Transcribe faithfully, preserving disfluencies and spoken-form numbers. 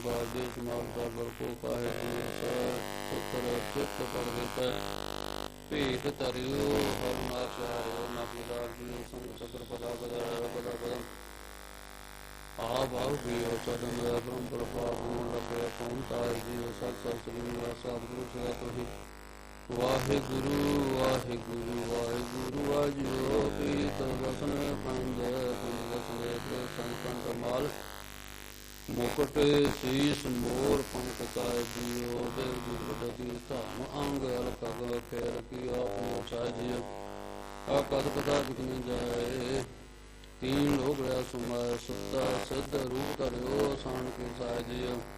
ਬਾਜੇ ਸਮਾਗਦਾ ਬਰਕੋ ਕਾਹੇ ਸੁਤਰ ਚਿੱਤ ਪੜਦੇ ਪੈ ਭੇਖ ਧਰਿਓ ਹਰ ਨਾਸ਼ ਆਇਓ ਨਾ ਪਿਲਾਰ ਦਿਓ ਸੰਗ ਚਕਰ ਪਦਾ ਬਦਾ ਪਦਾ ਪਦਮ ਆ ਭਾਵ ਪੀਓ ਚਰਨ ਬ੍ਰਹਮ ਪ੍ਰਭਾਵ ਹੋਣ ਲੱਗੇ ਕੌਣ ਤਾਰ ਜੀਓ ਸਤ ਸਤ ਸ੍ਰੀ ਸਤਿਗੁਰੂ ਸਿਆ ਤੁਹੀ ਵਾਹਿਗੁਰੂ ਵਾਹਿਗੁਰੂ ਵਾਹਿਗੁਰੂ ਵਾਜਿਓ ਪੀਤ ਵਸਨ ਪੰਜ ਵਸਨੇ ਸੰਕੰਤ ਮਾਲ ਮੁਕਟ ਸੀਸ ਮੋਰ ਪੰਖ ਕਾਇ ਜੀਓ ਦੇਵ ਗੁਰਦਤੀ ਧਾਮ ਅੰਗ ਅਲਕ ਅਗਲ ਫੇਰ ਕੀ ਆਪਨੇ ਚਾਹ ਜੀਓ ਆਕਸ ਪਤਾ ਜਿਕਨ ਜਾਏ ਤੀਨ ਲੋਕ ਰਿਆ ਸੁਮਾਇ ਸੁੱਤਾ ਸਿੱਧ ਰੂਪ ਧਰਿਓ ਸਾਣ ਕੇ ਸਾਇ ਜੀਓ